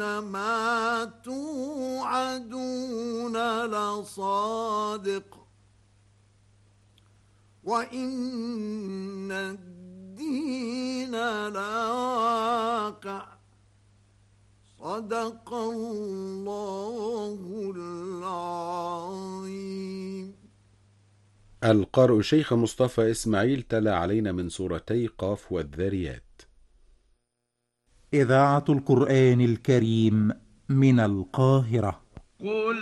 ما توعدون لصادق وإن الدين لواقع صدق الله العظيم. القارئ شيخ مصطفى إسماعيل تلا علينا من سورتي قاف والذاريات. إذاعة القرآن الكريم من القاهرة. قل